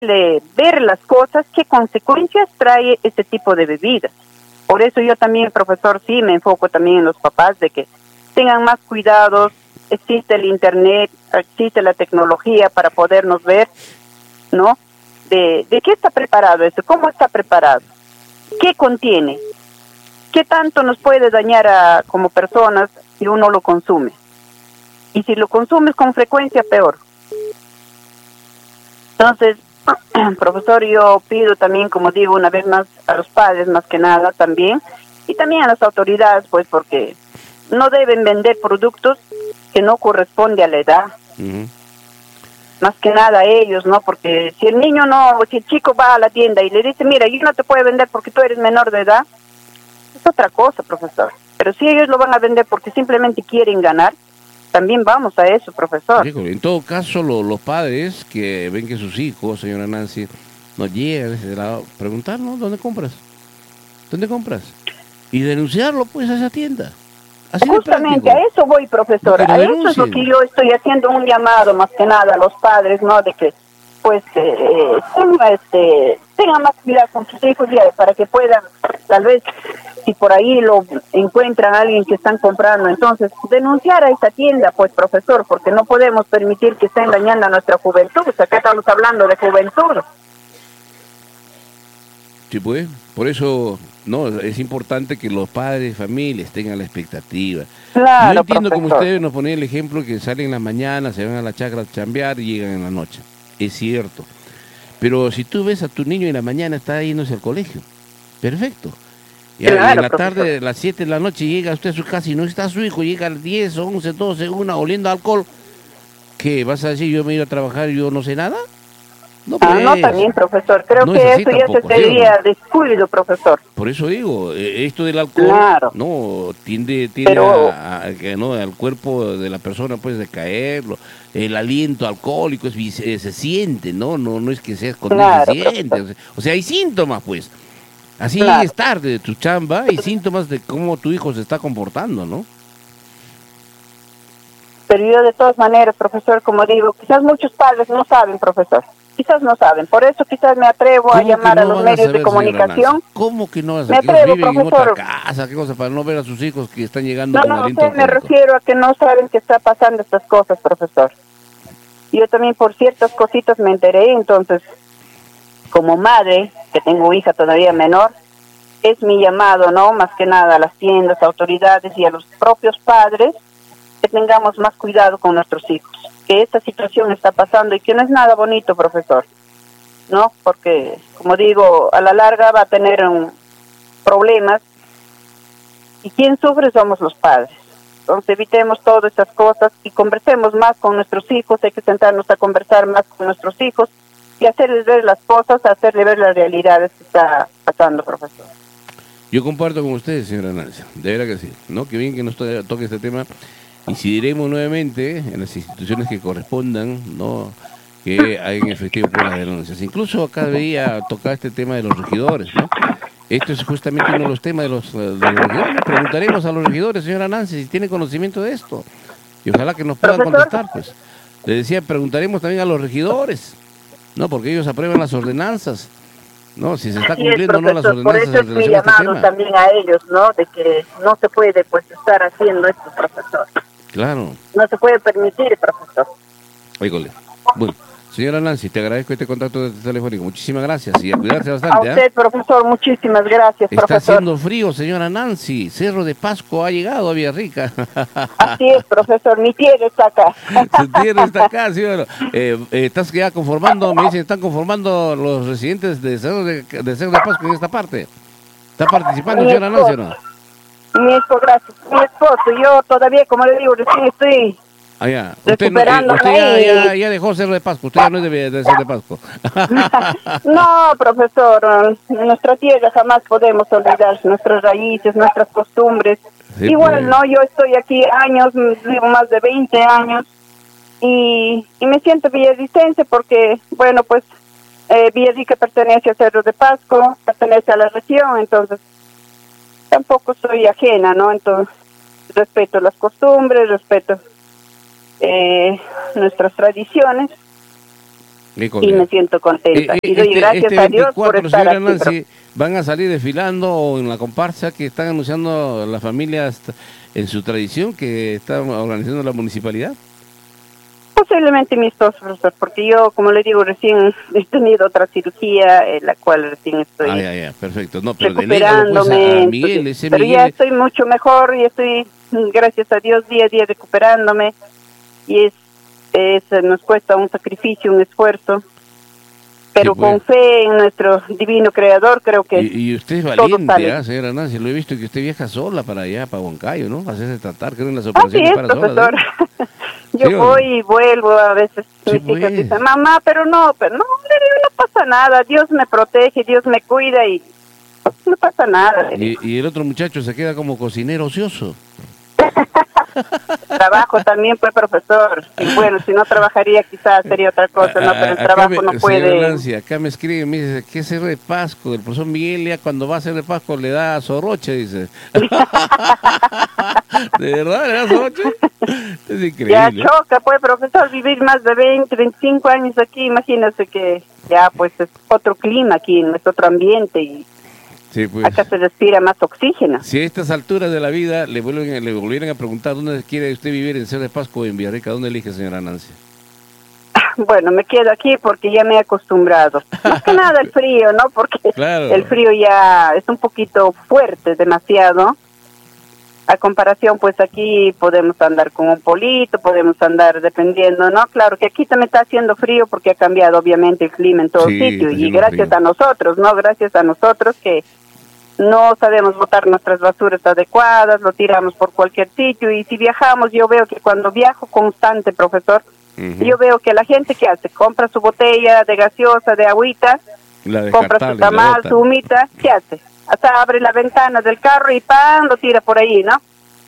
ver las cosas, qué consecuencias trae este tipo de bebidas. Por eso yo también, profesor, sí me enfoco también en los papás de que tengan más cuidados. Existe el internet, existe la tecnología para podernos ver, ¿no? De qué está preparado esto, cómo está preparado, qué contiene, qué tanto nos puede dañar como personas si uno lo consume. Y si lo consumes con frecuencia, peor. Entonces, profesor, yo pido también, como digo, una vez más a los padres, más que nada también, y también a las autoridades, pues, porque no deben vender productos que no corresponde a la edad. Más que nada a ellos, ¿no? Porque si el niño no, si el chico va a la tienda y le dice, mira, yo no te puedo vender porque tú eres menor de edad, es otra cosa, profesor. Pero si ellos lo van a vender porque simplemente quieren ganar, también vamos a eso, profesor. En todo caso, los padres que ven que sus hijos, señora Nancy, no llegan a ese lado, preguntar, ¿no? ¿Dónde compras? ¿Dónde compras? Y denunciarlo, pues, a esa tienda. Así justamente a eso voy, profesor. A eso es lo que yo estoy haciendo un llamado, más que nada, a los padres, ¿no? De que, pues, tengan más cuidado con sus hijos ya, para que puedan, tal vez, si por ahí lo encuentran a alguien que están comprando, entonces denunciar a esta tienda, pues, profesor, porque no podemos permitir que estén dañando a nuestra juventud. Acá estamos hablando de juventud. Sí, pues, por eso, no, es importante que los padres, familias tengan la expectativa. Claro, yo entiendo, profesor, como ustedes nos ponían el ejemplo, que salen en la mañana, se van a la chacra a chambear y llegan en la noche. Es cierto. Pero si tú ves a tu niño en la mañana, está yéndose al colegio. Perfecto. Y claro, en la profesor. tarde, a las 7 de la noche, llega usted a su casa y no está su hijo, llega a las 10, 11, 12, 1, oliendo alcohol. ¿Qué? ¿Vas a decir yo me iba a trabajar y yo no sé nada? No, pues, no, también, profesor. Creo no que es así eso tampoco, ya sería descuido, profesor. Por eso digo, esto del alcohol, Claro. no, tiende Pero a que no, al cuerpo de la persona pues de caerlo, el aliento alcohólico se siente, no es que sea escondido, claro, se siente, profesor. o sea, hay síntomas pues. Así Claro. es tarde de tu chamba, hay síntomas de cómo tu hijo se está comportando, ¿no? Pero yo de todas maneras, profesor, como digo, quizás muchos padres no saben, profesor. Quizás no saben. Por eso quizás me atrevo a llamar a los medios de comunicación. ¿Cómo que no vas a Me saber? atrevo, Viven en profesor. otra casa, qué cosa, para no ver a sus hijos que están llegando con No, aliento usted me alcohólico. refiero a que no saben que está pasando estas cosas, profesor. Yo también por ciertas cositas me enteré, entonces, como madre, que tengo hija todavía menor, es mi llamado, ¿no? Más que nada a las tiendas, autoridades y a los propios padres, que tengamos más cuidado con nuestros hijos. Que esta situación está pasando y que no es nada bonito, profesor, ¿no? Porque, como digo, a la larga va a tener problemas y quien sufre somos los padres. Entonces evitemos todas estas cosas y conversemos más con nuestros hijos. Hay que sentarnos a conversar más con nuestros hijos y hacerles ver las cosas, hacerles ver las realidades que está pasando, profesor. Yo comparto con ustedes, señora Nancy, de verdad que sí, ¿no? Qué bien que nos toque este tema. Incidiremos nuevamente en las instituciones que correspondan, ¿no? Que hagan efectivo por las denuncias. Incluso acá debería tocar este tema de los regidores, ¿no? Esto es justamente uno de los temas de los regidores. Preguntaremos a los regidores, señora Nancy, si tiene conocimiento de esto. Y ojalá que nos puedan contestar, pues. Le decía, preguntaremos también a los regidores, ¿no? Porque ellos aprueban las ordenanzas, ¿no? Si se está cumpliendo o no las ordenanzas. Por eso es mi llamado también a ellos, ¿no? De que no se puede, pues, estar haciendo esto, profesor. Claro. No se puede permitir, profesor. Oígole. Bueno, señora Nancy, te agradezco este contacto telefónico. Muchísimas gracias y a cuidarse bastante. A usted, profesor, muchísimas gracias, Está profesor. haciendo frío, señora Nancy. Cerro de Pasco ha llegado a Villarrica. Así es, profesor. Mi tierra está acá. Su tierra está acá, señor. Estás ya conformando, me dicen, están conformando los residentes de Cerro de Pasco en esta parte. ¿Está participando, señora Nancy, o no? Mi esposo, gracias. Mi esposo, yo todavía, como le digo, recién estoy Usted, ya dejó Cerro de Pasco, usted ya no es de Cerro de Pasco. No, profesor, nuestra tierra jamás podemos olvidar, nuestras raíces, nuestras costumbres. Sí, igual, pues. No, yo estoy aquí años, vivo más de 20 años y me siento villarricense porque, bueno, pues Villarrica pertenece a Cerro de Pasco, pertenece a la región, entonces tampoco soy ajena, ¿no? Entonces, respeto las costumbres, respeto nuestras tradiciones y me siento contenta. Y doy gracias a Dios por estar aquí. Nancy, ¿van a salir desfilando o en la comparsa que están anunciando las familias en su tradición que está organizando la municipalidad? Posiblemente mi esposo, profesor, porque yo, como le digo, recién he tenido otra cirugía, la cual recién estoy perfecto. No, pero recuperándome. Pero ya estoy mucho mejor y estoy, gracias a Dios, día a día recuperándome. Y nos cuesta un sacrificio, un esfuerzo. Pero con fe en nuestro divino creador, creo que y usted es valiente, señora Nancy, lo he visto que usted viaja sola para allá, para Huancayo, ¿no? Hacerse tratar, creo en las operaciones para profesor. sola. Yo voy y vuelvo a veces. Mis hijas dicen, mamá, pero no pasa nada, Dios me protege, Dios me cuida y no pasa nada. Y el otro muchacho se queda como cocinero ocioso. Trabajo también, pues, profesor. Y bueno, si no trabajaría quizás sería otra cosa, ¿no? Pero el trabajo no puede. Nancy, acá me escribe, me dice, ¿qué es el Pasco? El profesor Miguel ya cuando va a hacer el Pasco le da soroche, dice. ¿De verdad le da soroche? Es increíble. Ya choca, pues, profesor, vivir más de 20, 25 años aquí, imagínese que ya, pues, es otro clima aquí, es otro ambiente y sí, pues, acá se respira más oxígeno. Si a estas alturas de la vida le volvieran a preguntar dónde quiere usted vivir, en Cerro de Pasco o en Villarrica, ¿dónde elige, señora Nancy? Bueno, me quedo aquí porque ya me he acostumbrado. Más que nada el frío, ¿no? Porque el frío ya es un poquito fuerte, demasiado. A comparación, pues aquí podemos andar con un polito, podemos andar dependiendo, ¿no? Claro que aquí también está haciendo frío porque ha cambiado obviamente el clima en todo sitio y gracias a nosotros, ¿no? Gracias a nosotros que no sabemos botar nuestras basuras adecuadas, lo tiramos por cualquier sitio y si viajamos, yo veo que cuando viajo constante, profesor, yo veo que la gente que hace, compra su botella de gaseosa, de agüita, compra su tamal, su humita, ¿qué hace? Hasta abre la ventana del carro y ¡pam! Lo tira por ahí, ¿no?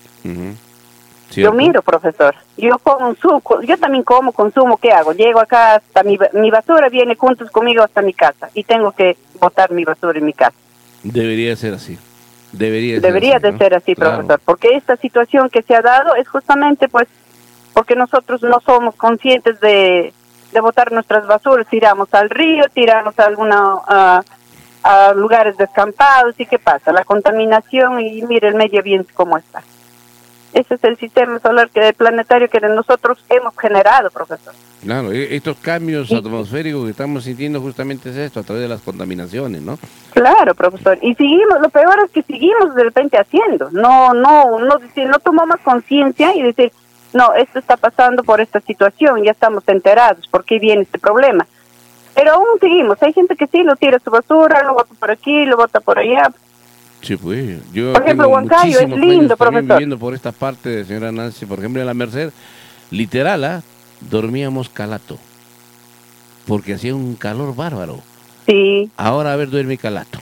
Yo miro, profesor, yo también consumo, ¿qué hago? Llego acá, hasta mi basura viene juntos conmigo hasta mi casa y tengo que botar mi basura en mi casa. Debería ser así. Debería de ser así, profesor, porque esta situación que se ha dado es justamente, pues, porque nosotros no somos conscientes de botar nuestras basuras, tiramos al río, tiramos a lugares descampados, ¿y qué pasa? La contaminación y mire el medio ambiente cómo está. Ese es el sistema solar planetario que nosotros hemos generado, profesor. Claro, estos cambios atmosféricos que estamos sintiendo justamente es esto, a través de las contaminaciones, ¿no? Claro, profesor. Y seguimos, lo peor es que seguimos de repente haciendo. No tomamos conciencia y decir, no, esto está pasando por esta situación, ya estamos enterados, ¿por qué viene este problema? Pero aún seguimos, hay gente que sí lo tira su basura, lo bota por aquí, lo bota por allá. Sí, pues. Yo por ejemplo, Huancayo es lindo, profesor. Viviendo por esta parte, señora Nancy, por ejemplo, en la Merced, literal, dormíamos calato, porque hacía un calor bárbaro. Sí. Ahora, a ver, duerme calato.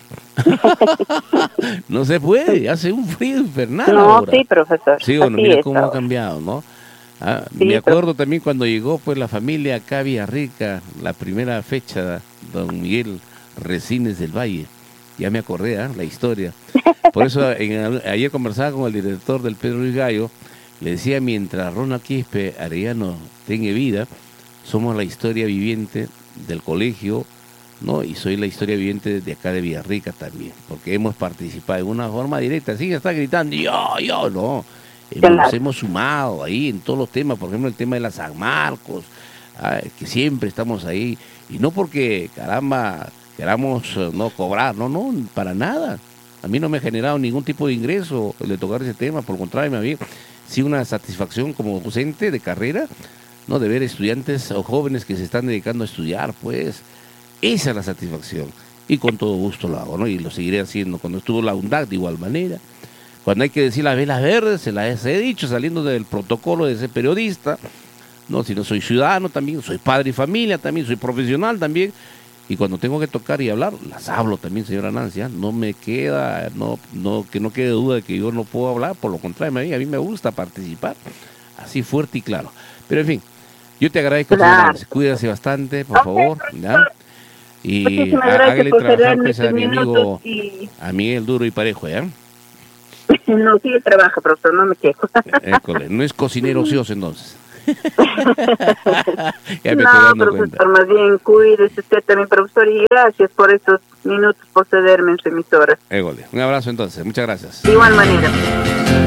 No se puede, hace un frío infernal. No, ahora. Sí, profesor. Sí, bueno, mira cómo ha cambiado, ¿no? Sí, me acuerdo también cuando llegó pues la familia acá a Villarrica, la primera fecha, don Miguel Resines del Valle. Ya me acordé, la historia. Por eso ayer conversaba con el director del Pedro Luis Gallo, le decía, mientras Ronald Quispe Arellano tenga vida, somos la historia viviente del colegio, ¿no? Y soy la historia viviente de acá de Villarrica también, porque hemos participado de una forma directa. Sí, está gritando, yo, no. Nos hemos sumado ahí en todos los temas, por ejemplo el tema de la San Marcos, que siempre estamos ahí, y no porque, caramba, queramos no cobrar, no, para nada. A mí no me ha generado ningún tipo de ingreso el de tocar ese tema, por el contrario, me había sí una satisfacción como docente de carrera, ¿no? De ver estudiantes o jóvenes que se están dedicando a estudiar, pues, esa es la satisfacción, y con todo gusto lo hago, ¿no? Y lo seguiré haciendo. Cuando estuvo la UNDAC de igual manera, cuando hay que decir las velas verdes, se las he dicho, saliendo del protocolo de ser periodista, no, si no soy ciudadano también, soy padre y familia también, soy profesional también, y cuando tengo que tocar y hablar, las hablo también, señora Nancy, no me queda, que no quede duda de que yo no puedo hablar, por lo contrario, a mí me gusta participar, así fuerte y claro. Pero en fin, yo te agradezco, señora Nancy, cuídase bastante, por favor, ¿ya? Y hágale trabajar pues, a mi amigo, a Miguel Duro y Parejo, ¿ya? No, sí trabajo, profesor, no me quejo. No es cocinero ocioso entonces. Ya me estoy No, dando profesor, cuenta. más bien cuídese usted también, profesor, y gracias por estos minutos por cederme en su emisora. Égole. Un abrazo entonces, muchas gracias. De igual manera.